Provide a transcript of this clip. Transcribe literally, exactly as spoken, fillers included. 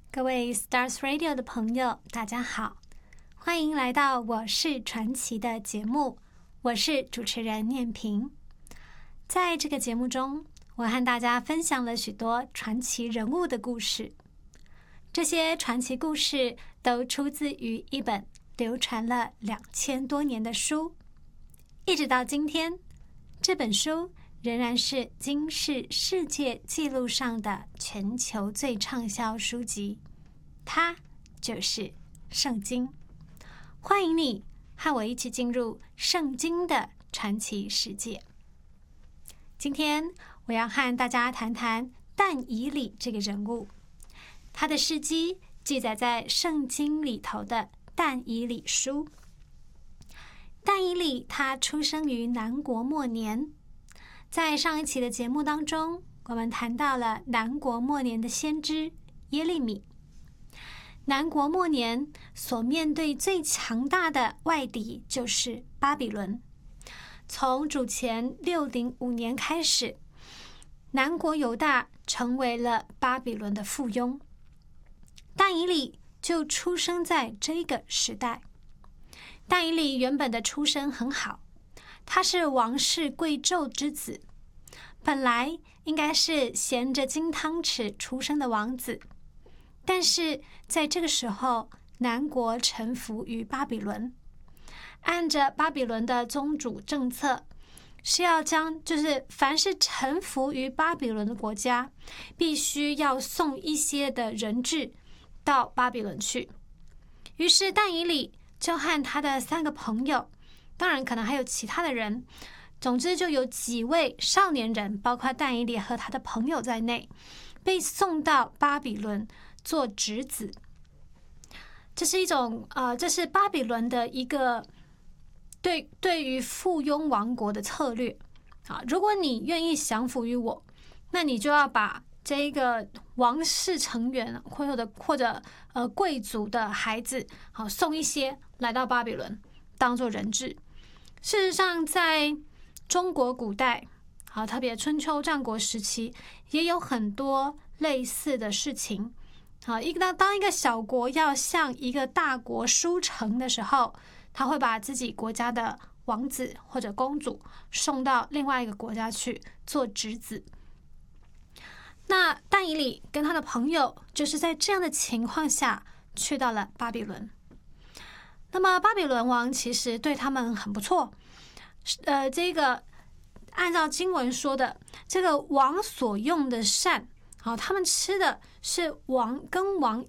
各位 Stars Radio 的朋友，大家好，欢迎来到我是传奇的节目，我是主持人念萍。在这个节目中，我和大家分享了许多传奇人物的故事。这些传奇故事都出自于一本流传了两千多年的书，一直到今天，这本书仍然是金氏世界纪录上的全球最畅销书籍，它就是圣经。欢迎你和我一起进入圣经的传奇世界。今天我要和大家谈谈但以理这个人物，他的事迹记载在圣经里头的但以理书。但以理他出生于南国末年，在上一期的节目当中，我们谈到了南国末年的先知耶利米。南国末年所面对最强大的外敌就是巴比伦。从主前六零五年开始，南国犹大成为了巴比伦的附庸。但以理就出生在这个时代。但以理原本的出身很好，他是王室贵胄之子，本来应该是衔着金汤匙出生的王子，但是在这个时候，南国臣服于巴比伦，按着巴比伦的宗主政策，是要将就是凡是臣服于巴比伦的国家，必须要送一些的人质到巴比伦去。于是但以理就和他的三个朋友，当然可能还有其他的人，总之就有几位少年人，包括但以理和他的朋友在内，被送到巴比伦做质子。这是一种呃，这是巴比伦的一个对对于附庸王国的策略啊。如果你愿意降服于我，那你就要把这个王室成员或者或者呃贵族的孩子，好送一些来到巴比伦当做人质。事实上，在中国古代，好特别春秋战国时期，也有很多类似的事情。好，一个当一个小国要向一个大国输城的时候，他会把自己国家的王子或者公主送到另外一个国家去做质子。那但以理跟他的朋友就是在这样的情况下去到了巴比伦。那么巴比伦王其实对他们很不错，呃，这个按照经文说的，这个王所用的膳，好，他们吃的是王跟王